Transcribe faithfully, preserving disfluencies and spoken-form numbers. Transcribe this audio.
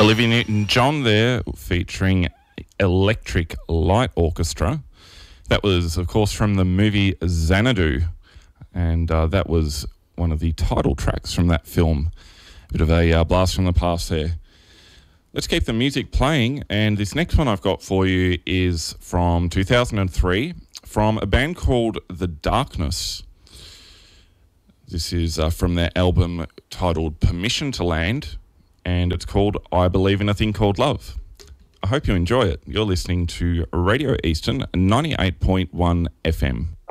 Olivia Newton-John there featuring Electric Light Orchestra. That was, of course, from the movie Xanadu, and uh, that was one of the title tracks from that film. Bit of a uh, blast from the past there. Let's keep the music playing, and this next one I've got for you is from two thousand three, from a band called The Darkness. This is uh, from their album titled Permission to Land, and it's called I Believe in a Thing Called Love. I hope you enjoy it. You're listening to Radio Eastern ninety-eight point one F M.